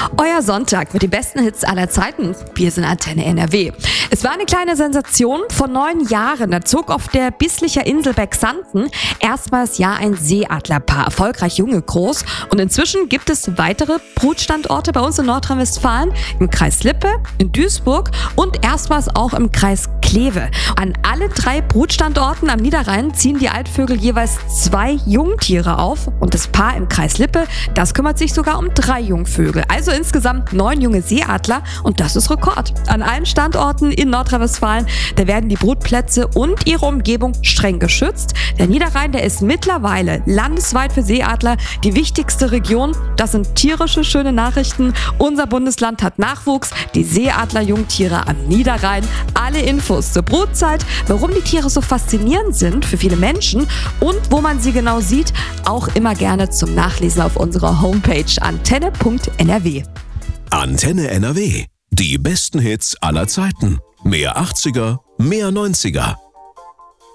Euer Sonntag mit den besten Hits aller Zeiten. Wir sind Antenne NRW. Es war eine kleine Sensation. Vor 9 Jahren, da zog auf der Bislicher Insel Bexanten erstmals ein Seeadlerpaar, erfolgreich Junge groß. Und inzwischen gibt es weitere Brutstandorte bei uns in Nordrhein-Westfalen, im Kreis Lippe, in Duisburg und erstmals auch im Kreis Kleve. An alle 3 Brutstandorten am Niederrhein ziehen die Altvögel jeweils 2 Jungtiere auf. Und das Paar im Kreis Lippe, das kümmert sich sogar um 3 Jungvögel. Also insgesamt 9 junge Seeadler und das ist Rekord. An allen Standorten in Nordrhein-Westfalen, da werden die Brutplätze und ihre Umgebung streng geschützt. Der Niederrhein, der ist mittlerweile landesweit für Seeadler die wichtigste Region. Das sind tierische schöne Nachrichten. Unser Bundesland hat Nachwuchs. Die Seeadler-Jungtiere am Niederrhein. Alle Infos zur Brutzeit, warum die Tiere so faszinierend sind für viele Menschen und wo man sie genau sieht, auch immer gerne zum Nachlesen auf unserer Homepage antenne.nrw. Antenne NRW. Die besten Hits aller Zeiten. Mehr 80er, mehr 90er.